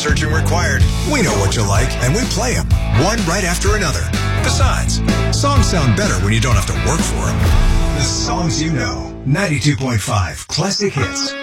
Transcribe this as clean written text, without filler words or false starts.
searching required. We know what you like, and we play them, one right after another. Besides, songs sound better when you don't have to work for them. The songs you know. 92.5 Classic Hits.